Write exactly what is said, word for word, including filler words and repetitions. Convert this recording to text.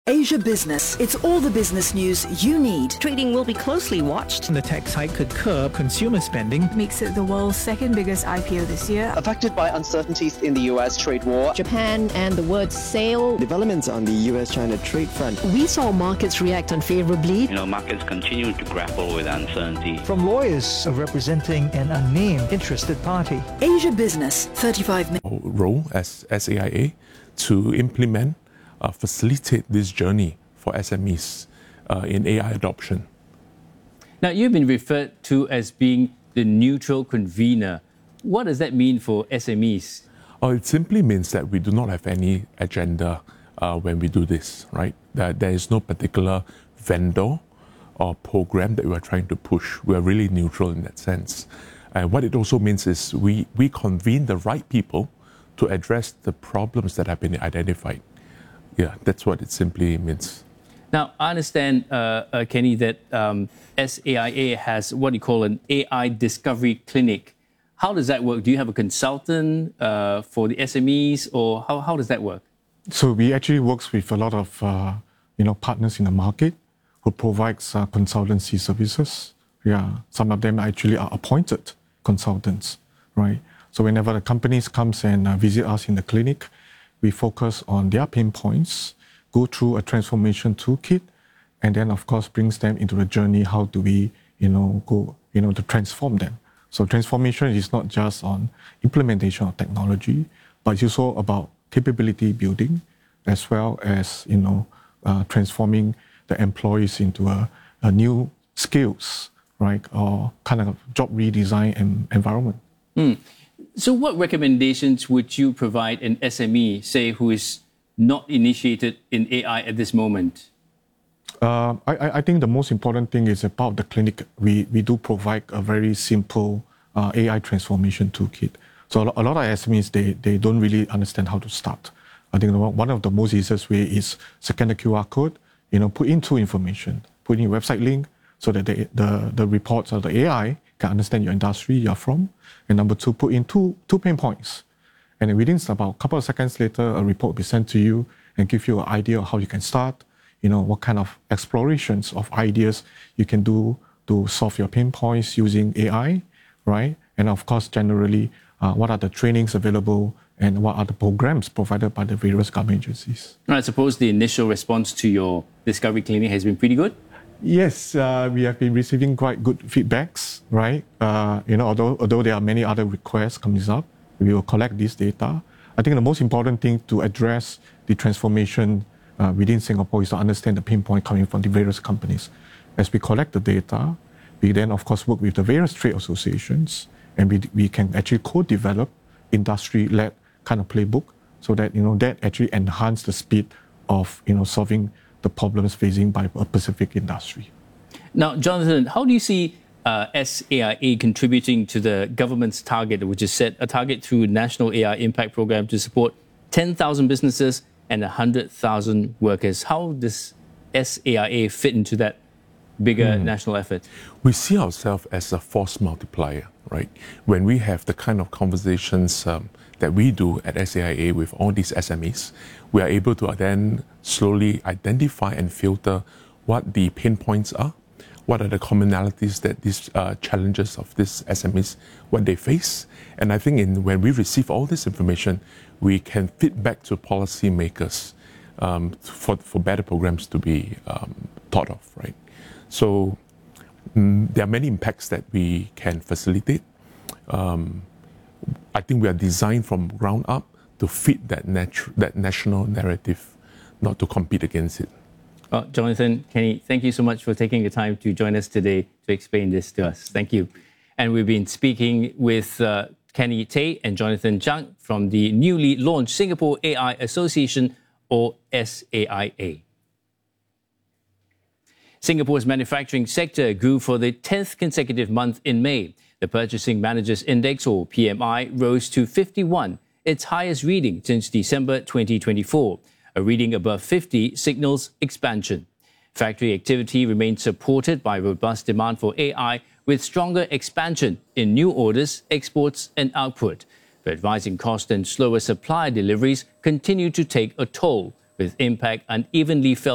Asia Business. It's all the business news you need. Trading will be closely watched. The tax hike could curb consumer spending. Makes it the world's second biggest I P O this year. Affected by uncertainties in the U S trade war. Japan and the word sale. Developments on the U S China trade front. We saw markets react unfavorably. You know, markets continue to grapple with uncertainty. From lawyers representing an unnamed interested party. Asia Business, thirty-five minutes. Role as S A I A to implement Uh, facilitate this journey for S M Es uh, in A I adoption. Now, you've been referred to as being the neutral convener. What does that mean for S M Es? Oh, it simply means that we do not have any agenda uh, when we do this, right? That there is no particular vendor or program that we are trying to push. We are really neutral in that sense. And what it also means is we, we convene the right people to address the problems that have been identified. Yeah, that's what it simply means. Now, I understand, uh, uh, Kenny, that um, S A I A has what you call an A I discovery clinic. How does that work? Do you have a consultant uh, for the S M Es, or how, how does that work? So we actually work with a lot of uh, you know partners in the market who provides uh, consultancy services. Yeah, some of them actually are appointed consultants, right? So whenever the companies comes and uh, visit us in the clinic, we focus on their pain points, go through a transformation toolkit, and then of course brings them into the journey. How do we, you know, go, you know, to transform them? So transformation is not just on implementation of technology, but it's also about capability building, as well as, you know, uh, transforming the employees into a, a new skills, right, or kind of job redesign and environment. Mm. So what recommendations would you provide an S M E, say, who is not initiated in A I at this moment? Uh, I, I think the most important thing is about the clinic. We, we do provide a very simple uh, A I transformation toolkit. So a lot of S M Es, they, they don't really understand how to start. I think one of the most easiest way is scan the Q R code, you know, put in two information, put in a website link so that the, the, the reports of the A I can understand your industry you're from. And number two, put in two, two pain points. And within about a couple of seconds later, a report will be sent to you and give you an idea of how you can start, you know, what kind of explorations of ideas you can do to solve your pain points using A I, right? And of course, generally, uh, what are the trainings available and what are the programs provided by the various government agencies. I suppose the initial response to your Discovery Clinic has been pretty good? Yes, uh, we have been receiving quite good feedbacks, right? Uh, you know, although although there are many other requests coming up, we will collect this data. I think the most important thing to address the transformation uh, within Singapore is to understand the pain point coming from the various companies. As we collect the data, we then of course work with the various trade associations, and we we can actually co-develop industry-led kind of playbook, so that you know that actually enhance the speed of you know solving the problems facing by a specific industry. Now, Jonathan, how do you see uh, S A I A contributing to the government's target, which is set a target through National A I Impact Program to support ten thousand businesses and one hundred thousand workers? How does S A I A fit into that bigger mm. national effort? We see ourselves as a force multiplier, right? When we have the kind of conversations um, that we do at S A I A with all these S M Es, we are able to then slowly identify and filter what the pain points are, what are the commonalities that these uh, challenges of these S M Es, what they face. And I think in, when we receive all this information, we can feed back to policymakers um, for, for better programs to be um, thought of, right? So mm, there are many impacts that we can facilitate. Um, I think we are designed from ground up to fit that, natu- that national narrative, not to compete against it. Uh, Jonathan, Kenny, thank you so much for taking the time to join us today to explain this to us. Thank you. And we've been speaking with uh, Kenny Tay and Jonathan Zhang from the newly launched Singapore A I Association, or S A I A. Singapore's manufacturing sector grew for the tenth consecutive month in May. The Purchasing Managers Index, or P M I, rose to fifty-one, its highest reading since December twenty twenty-four. A reading above fifty signals expansion. Factory activity remains supported by robust demand for A I, with stronger expansion in new orders, exports and output. But rising cost and slower supply deliveries continue to take a toll, with impact unevenly felt